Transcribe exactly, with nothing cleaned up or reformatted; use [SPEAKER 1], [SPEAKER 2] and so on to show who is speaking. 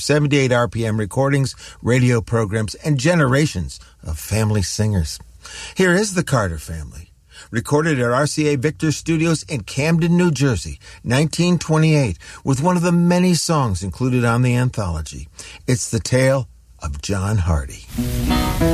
[SPEAKER 1] seventy-eight R P M recordings, radio programs, and generations of family singers. Here is the Carter Family, recorded at R C A Victor Studios in Camden, New Jersey, nineteen twenty-eight, with one of the many songs included on the anthology. It's the tale of John Hardy.